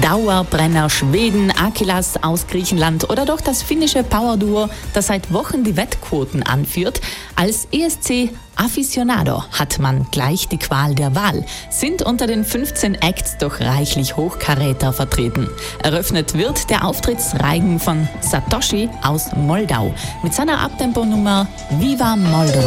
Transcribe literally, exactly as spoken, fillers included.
Dauerbrenner Schweden, Akilas aus Griechenland oder doch das finnische Powerduo, das seit Wochen die Wettquoten anführt. Als E S C Aficionado hat man gleich die Qual der Wahl. Sind unter den fünfzehn Acts doch reichlich Hochkaräter vertreten. Eröffnet wird der Auftrittsreigen von Satoshi aus Moldau mit seiner Abtempo-Nummer Viva Moldova.